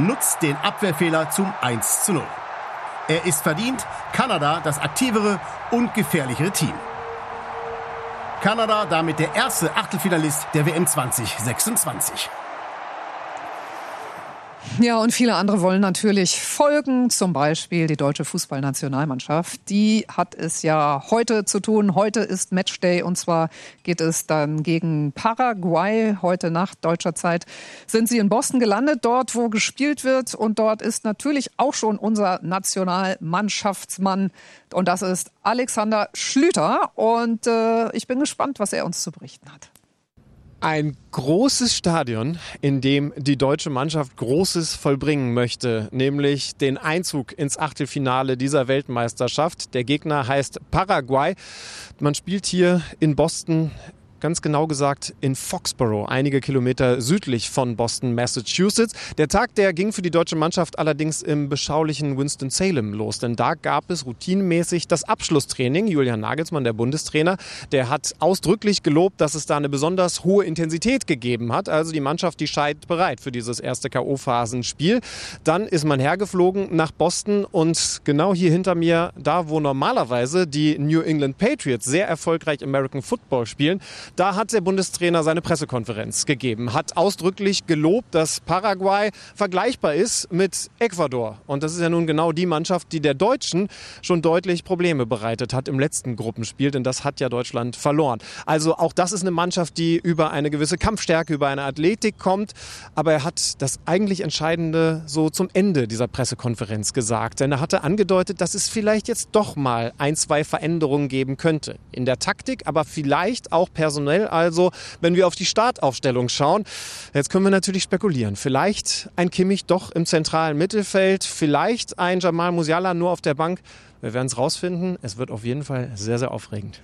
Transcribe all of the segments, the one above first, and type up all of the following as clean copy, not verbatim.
nutzt den Abwehrfehler zum 1:0. Er ist verdient Kanada das aktivere und gefährlichere Team. Kanada damit der erste Achtelfinalist der WM 2026. Ja, und viele andere wollen natürlich folgen. Zum Beispiel die deutsche Fußballnationalmannschaft. Die hat es ja heute zu tun. Heute ist Matchday und zwar geht es dann gegen Paraguay. Heute Nacht deutscher Zeit sind sie in Boston gelandet, dort wo gespielt wird. Und dort ist natürlich auch schon unser Nationalmannschaftsmann. Und das ist Alexander Schlüter. Und ich bin gespannt, was er uns zu berichten hat. Ein großes Stadion, in dem die deutsche Mannschaft Großes vollbringen möchte, nämlich den Einzug ins Achtelfinale dieser Weltmeisterschaft. Der Gegner heißt Paraguay. Man spielt hier in Boston, ganz genau gesagt in Foxborough, einige Kilometer südlich von Boston, Massachusetts. Der Tag, der ging für die deutsche Mannschaft allerdings im beschaulichen Winston-Salem los, denn da gab es routinemäßig das Abschlusstraining. Julian Nagelsmann, der Bundestrainer, der hat ausdrücklich gelobt, dass es da eine besonders hohe Intensität gegeben hat. Also die Mannschaft, die scheint bereit für dieses erste K.O.-Phasenspiel. Dann ist man hergeflogen nach Boston und genau hier hinter mir, da wo normalerweise die New England Patriots sehr erfolgreich American Football spielen, da hat der Bundestrainer seine Pressekonferenz gegeben, hat ausdrücklich gelobt, dass Paraguay vergleichbar ist mit Ecuador. Und das ist ja nun genau die Mannschaft, die der Deutschen schon deutlich Probleme bereitet hat im letzten Gruppenspiel, denn das hat ja Deutschland verloren. Also auch das ist eine Mannschaft, die über eine gewisse Kampfstärke, über eine Athletik kommt. Aber er hat das eigentlich Entscheidende so zum Ende dieser Pressekonferenz gesagt. Denn er hatte angedeutet, dass es vielleicht jetzt doch mal 1, 2 Veränderungen geben könnte. In der Taktik, aber vielleicht auch personell. Also, wenn wir auf die Startaufstellung schauen, jetzt können wir natürlich spekulieren. Vielleicht ein Kimmich doch im zentralen Mittelfeld, vielleicht ein Jamal Musiala nur auf der Bank. Wir werden es rausfinden. Es wird auf jeden Fall sehr, sehr aufregend.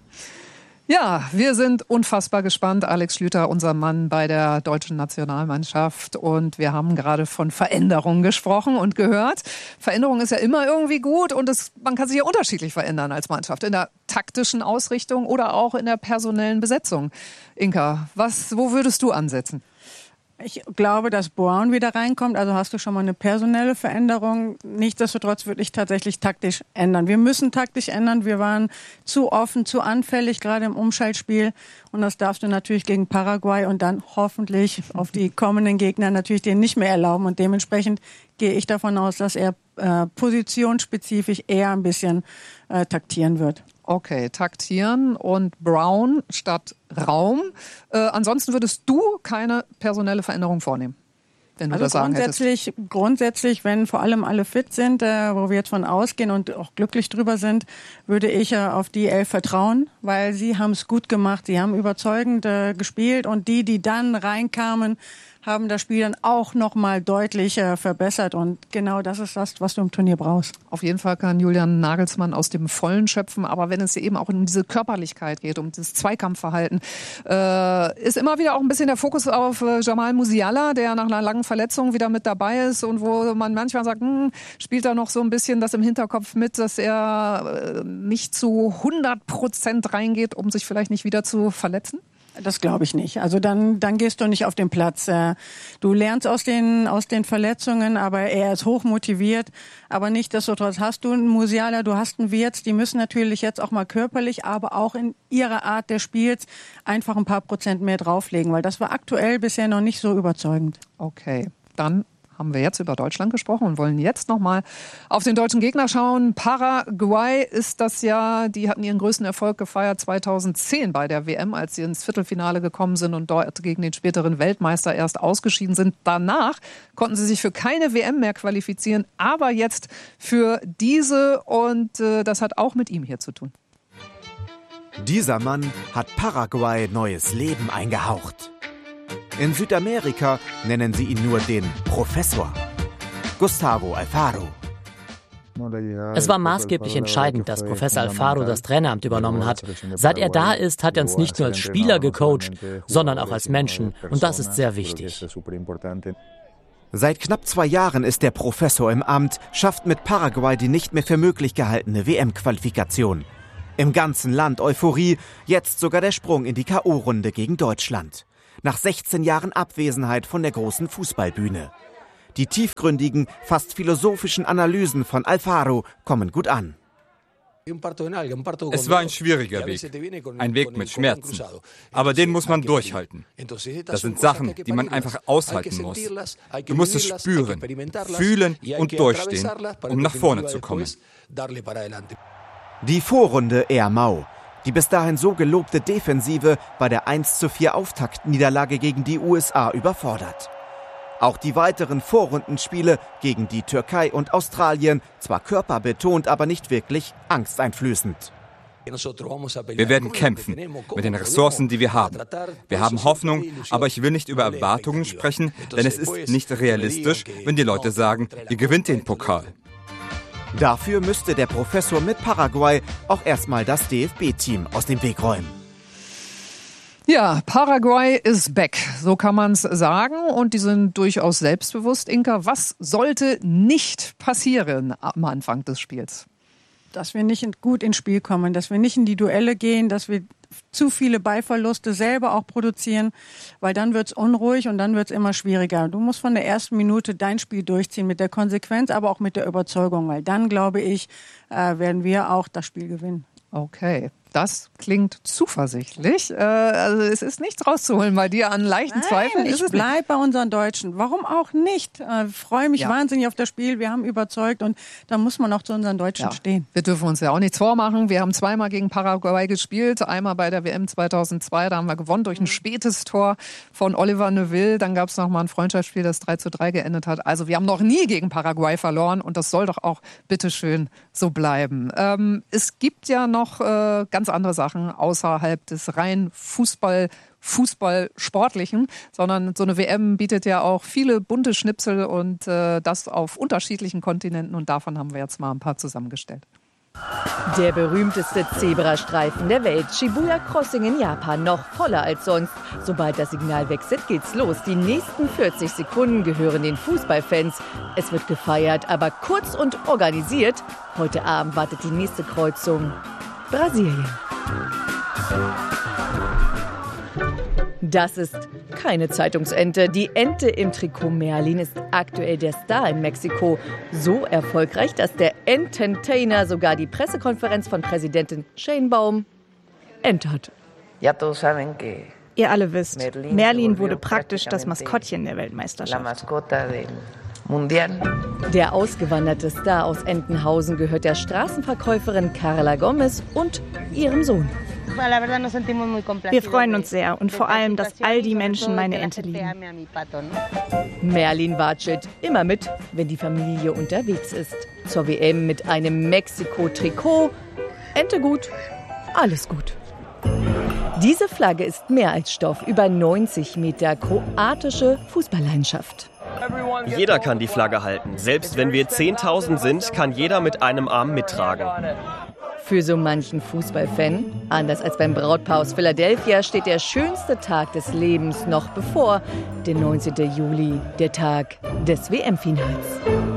Ja, wir sind unfassbar gespannt. Alex Schlüter, unser Mann bei der deutschen Nationalmannschaft. Und wir haben gerade von Veränderungen gesprochen und gehört. Veränderung ist ja immer irgendwie gut und man kann sich ja unterschiedlich verändern als Mannschaft. In der taktischen Ausrichtung oder auch in der personellen Besetzung. Inka, wo würdest du ansetzen? Ich glaube, dass Brown wieder reinkommt. Also hast du schon mal eine personelle Veränderung. Nichtsdestotrotz würde ich tatsächlich taktisch ändern. Wir müssen taktisch ändern. Wir waren zu offen, zu anfällig, gerade im Umschaltspiel. Und das darfst du natürlich gegen Paraguay und dann hoffentlich auf die kommenden Gegner natürlich denen nicht mehr erlauben. Und dementsprechend gehe ich davon aus, dass er positionsspezifisch eher ein bisschen taktieren wird. Okay, taktieren und Brown statt Raum. Ansonsten würdest du keine personelle Veränderung vornehmen, wenn du das sagen hättest? Grundsätzlich, wenn vor allem alle fit sind, wo wir jetzt von ausgehen und auch glücklich drüber sind, würde ich auf die 11 vertrauen, weil sie haben es gut gemacht, sie haben überzeugend gespielt und die dann reinkamen, haben das Spiel dann auch noch mal deutlich verbessert. Und genau das ist das, was du im Turnier brauchst. Auf jeden Fall kann Julian Nagelsmann aus dem Vollen schöpfen. Aber wenn es eben auch um diese Körperlichkeit geht, um das Zweikampfverhalten, ist immer wieder auch ein bisschen der Fokus auf Jamal Musiala, der nach einer langen Verletzung wieder mit dabei ist und wo man manchmal sagt, spielt da noch so ein bisschen das im Hinterkopf mit, dass er nicht zu 100% reingeht, um sich vielleicht nicht wieder zu verletzen? Das glaube ich nicht. Also dann gehst du nicht auf den Platz. Du lernst aus den Verletzungen, aber er ist hoch motiviert. Aber nichtsdestotrotz hast du einen Musiala, du hast einen Wirtz, die müssen natürlich jetzt auch mal körperlich, aber auch in ihrer Art des Spiels einfach ein paar Prozent mehr drauflegen, weil das war aktuell bisher noch nicht so überzeugend. Okay, dann haben wir jetzt über Deutschland gesprochen und wollen jetzt nochmal auf den deutschen Gegner schauen. Paraguay ist das ja, die hatten ihren größten Erfolg gefeiert 2010 bei der WM, als sie ins Viertelfinale gekommen sind und dort gegen den späteren Weltmeister erst ausgeschieden sind. Danach konnten sie sich für keine WM mehr qualifizieren, aber jetzt für diese und das hat auch mit ihm hier zu tun. Dieser Mann hat Paraguay neues Leben eingehaucht. In Südamerika nennen sie ihn nur den Professor. Gustavo Alfaro. Es war maßgeblich entscheidend, dass Professor Alfaro das Traineramt übernommen hat. Seit er da ist, hat er uns nicht nur als Spieler gecoacht, sondern auch als Menschen. Und das ist sehr wichtig. Seit knapp 2 Jahren ist der Professor im Amt, schafft mit Paraguay die nicht mehr für möglich gehaltene WM-Qualifikation. Im ganzen Land Euphorie, jetzt sogar der Sprung in die K.O.-Runde gegen Deutschland. Nach 16 Jahren Abwesenheit von der großen Fußballbühne. Die tiefgründigen, fast philosophischen Analysen von Alfaro kommen gut an. Es war ein schwieriger Weg, ein Weg mit Schmerzen, aber den muss man durchhalten. Das sind Sachen, die man einfach aushalten muss. Du musst es spüren, fühlen und durchstehen, um nach vorne zu kommen. Die Vorrunde eher mau. Die bis dahin so gelobte Defensive bei der 1:4 Auftaktniederlage gegen die USA überfordert. Auch die weiteren Vorrundenspiele gegen die Türkei und Australien, zwar körperbetont, aber nicht wirklich angsteinflößend. Wir werden kämpfen mit den Ressourcen, die wir haben. Wir haben Hoffnung, aber ich will nicht über Erwartungen sprechen, denn es ist nicht realistisch, wenn die Leute sagen, ihr gewinnt den Pokal. Dafür müsste der Professor mit Paraguay auch erstmal das DFB-Team aus dem Weg räumen. Ja, Paraguay is back, so kann man es sagen. Und die sind durchaus selbstbewusst. Inka, was sollte nicht passieren am Anfang des Spiels? Dass wir nicht gut ins Spiel kommen, dass wir nicht in die Duelle gehen, dass wir zu viele Ballverluste selber auch produzieren, weil dann wird's unruhig und dann wird's immer schwieriger. Du musst von der ersten Minute dein Spiel durchziehen mit der Konsequenz, aber auch mit der Überzeugung, weil dann, glaube ich, werden wir auch das Spiel gewinnen. Okay, das klingt zuversichtlich. Also es ist nichts rauszuholen bei dir an leichten Zweifeln. Ich bleibe bei unseren Deutschen. Warum auch nicht? Ich freue mich wahnsinnig auf das Spiel. Wir haben überzeugt und da muss man auch zu unseren Deutschen stehen. Wir dürfen uns ja auch nichts vormachen. Wir haben zweimal gegen Paraguay gespielt. Einmal bei der WM 2002, da haben wir gewonnen durch ein spätes Tor von Oliver Neuville. Dann gab es noch mal ein Freundschaftsspiel, das 3:3 geendet hat. Also wir haben noch nie gegen Paraguay verloren und das soll doch auch bitteschön so bleiben. Es gibt ja noch ganz andere Sachen außerhalb des rein Fußball-Sportlichen, sondern so eine WM bietet ja auch viele bunte Schnipsel und das auf unterschiedlichen Kontinenten und davon haben wir jetzt mal ein paar zusammengestellt. Der berühmteste Zebrastreifen der Welt, Shibuya Crossing in Japan, noch voller als sonst. Sobald das Signal wechselt, geht's los. Die nächsten 40 Sekunden gehören den Fußballfans. Es wird gefeiert, aber kurz und organisiert. Heute Abend wartet die nächste Kreuzung. Brasilien. Das ist keine Zeitungsente. Die Ente im Trikot Merlin ist aktuell der Star in Mexiko. So erfolgreich, dass der Entertainer sogar die Pressekonferenz von Präsidentin Sheinbaum entert. Ihr alle wisst, Merlin wurde praktisch das Maskottchen der Weltmeisterschaft. Der ausgewanderte Star aus Entenhausen gehört der Straßenverkäuferin Carla Gomez und ihrem Sohn. Wir freuen uns sehr und vor allem, dass all die Menschen meine Ente lieben. Merlin watschelt immer mit, wenn die Familie unterwegs ist. Zur WM mit einem Mexiko-Trikot. Ente gut, alles gut. Diese Flagge ist mehr als Stoff, über 90 Meter kroatische Fußballleidenschaft. Jeder kann die Flagge halten. Selbst wenn wir 10.000 sind, kann jeder mit einem Arm mittragen. Für so manchen Fußballfan, anders als beim Brautpaar aus Philadelphia, steht der schönste Tag des Lebens noch bevor. Der 19. Juli, der Tag des WM-Finals.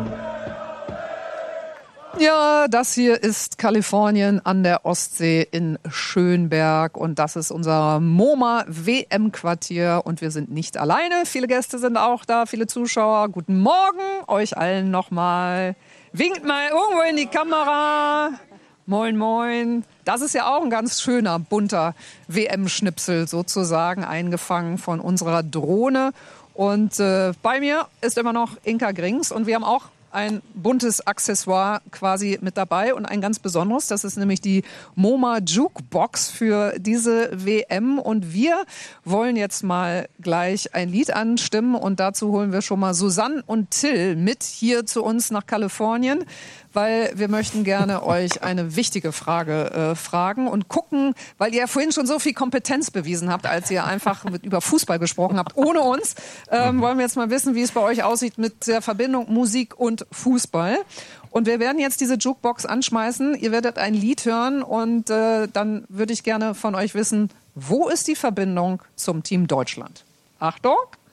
Ja, das hier ist Kalifornien an der Ostsee in Schönberg und das ist unser MoMA-WM-Quartier und wir sind nicht alleine. Viele Gäste sind auch da, viele Zuschauer. Guten Morgen euch allen nochmal. Winkt mal irgendwo in die Kamera. Moin, moin. Das ist ja auch ein ganz schöner, bunter WM-Schnipsel sozusagen, eingefangen von unserer Drohne. Und bei mir ist immer noch Inka Grings und wir haben auch ein buntes Accessoire quasi mit dabei und ein ganz besonderes. Das ist nämlich die MoMA Jukebox für diese WM. Und wir wollen jetzt mal gleich ein Lied anstimmen und dazu holen wir schon mal Susanne und Till mit hier zu uns nach Kalifornien, weil wir möchten gerne euch eine wichtige Frage fragen und gucken, weil ihr ja vorhin schon so viel Kompetenz bewiesen habt, als ihr einfach über Fußball gesprochen habt, ohne uns, wollen wir jetzt mal wissen, wie es bei euch aussieht mit der Verbindung Musik und Fußball. Und wir werden jetzt diese Jukebox anschmeißen. Ihr werdet ein Lied hören und dann würde ich gerne von euch wissen, wo ist die Verbindung zum Team Deutschland? Achtung!